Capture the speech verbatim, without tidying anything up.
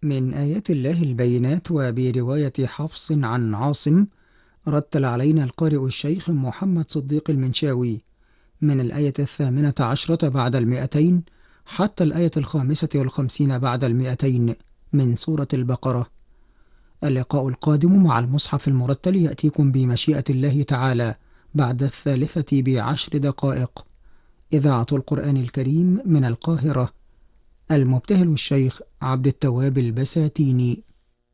من آيات الله البينات. وبرواية حفص عن عاصم رتل علينا القارئ الشيخ محمد صديق المنشاوي من الآية الثامنة عشرة بعد المئتين حتى الآية الخامسة والخمسين بعد المئتين من سورة البقرة. اللقاء القادم مع المصحف المرتل يأتيكم بمشيئة الله تعالى بعد الثالثة بعشر دقائق. إذاعة القرآن الكريم من القاهرة. المبتهل الشيخ عبد التواب البساتيني.